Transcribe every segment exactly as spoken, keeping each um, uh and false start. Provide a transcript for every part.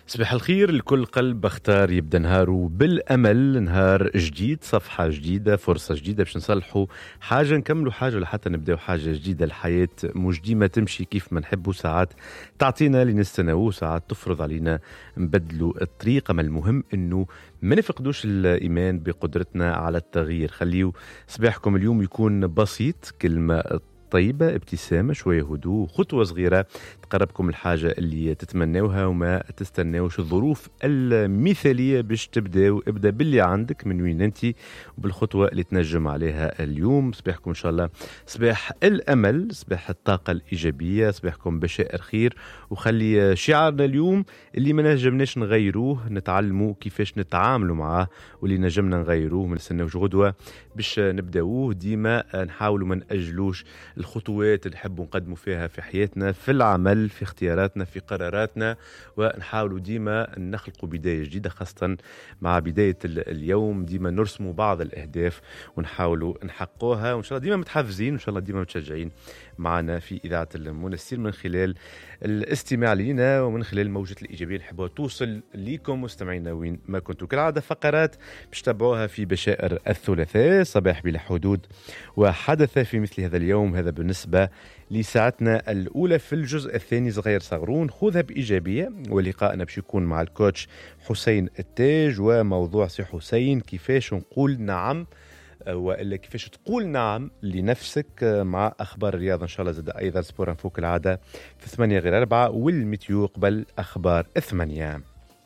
صباح الخير لكل قلب اختار يبدا نهاره بالامل، نهار جديد، صفحه جديده، فرصه جديده باش نصلحوا حاجه، نكملوا حاجه لحتى نبداو حاجه جديده. الحياه مش ديما تمشي كيف ما نحبوا، ساعات تعطينا اللي نستناوه، ساعات تفرض علينا نبدلوا الطريقه. ما المهم انه ما نفقدوش الايمان بقدرتنا على التغيير. خليو صباحكم اليوم يكون بسيط، كلمه طيبة، ابتسامة، شوية هدوء، خطوة صغيرة تقربكم الحاجة اللي تتمنوها وما تستناوش الظروف المثالية باش تبداو. ابدأ باللي عندك من وين انتي وبالخطوة اللي تنجم عليها اليوم. صباحكم إن شاء الله صباح الأمل، صباح الطاقة الإيجابية، صباحكم بشائر خير. وخلي شعارنا اليوم اللي ما نجمناش نغيروه نتعلموا كيفاش نتعاملوا معاه، واللي نجمنا نغيروه ما نستناوش غدوة باش نبداوه. ديما نحاولوا ما نأجلوش الخطوات اللي نحبوا نقدموا فيها في حياتنا، في العمل، في اختياراتنا، في قراراتنا، ونحاولوا ديما نخلقوا بداية جديدة، خاصة مع بداية اليوم. ديما نرسموا بعض الأهداف ونحاولوا نحققوها، وإن شاء الله ديما متحفزين، وإن شاء الله ديما متشجعين معنا في إذاعة المنستير من خلال الاستماع لنا ومن خلال موجة الإيجابية اللي نحبوها توصل ليكم مستمعينا وين ما كنتوا. كالعادة فقرات باش تتابعوها في بشائر الثلاثاء، صباح بلا حدود وحدث في مثل هذا اليوم. هذا بالنسبة لساعتنا الأولى. في الجزء الثاني صغير صغرون، خذها بإيجابية، ولقائنا باش يكون مع الكوتش حسين التاج، وموضوع سي حسين كيفاش نقول نعم وإلا كيفاش تقول نعم لنفسك، مع أخبار الرياضة إن شاء الله. زاد أيضا سبورا فوق العادة في ثمانية غير أربعة، والميتيو قبل أخبار الثمانية.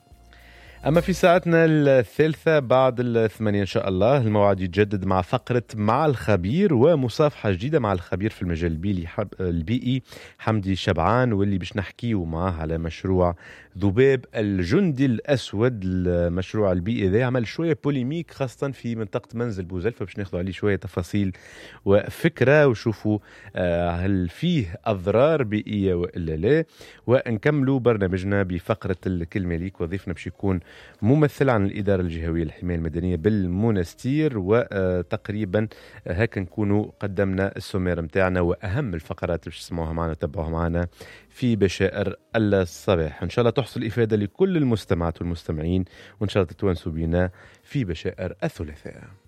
أما في ساعتنا الثالثة بعد الثمانية إن شاء الله الموعد يتجدد مع فقرة مع الخبير، ومصافحة جديدة مع الخبير في المجال البيئي حمدي شبعان، واللي باش نحكيه معه على مشروع ذباب الجندي الأسود. المشروع البيئي ذا عمل شوية بوليميك خاصة في منطقة منزل بوزلفة، فباش ناخذ عليه شوية تفاصيل وفكرة وشوفوا هل فيه أضرار بيئية وإلا لا. ونكملوا برنامجنا بفقرة الكلمة ليك، وظيفنا باش يكون ممثل عن الإدارة الجهوية للحماية المدنية بالمنستير. وتقريبا هكا نكونوا قدمنا السمير متاعنا وأهم الفقرات اللي باش تسمعوها معنا وتتابعوها معنا في بشائر الصباح. إن شاء الله تحصل إفادة لكل المستمعات والمستمعين، وإن شاء الله تتوانسوا بنا في بشائر الثلاثاء.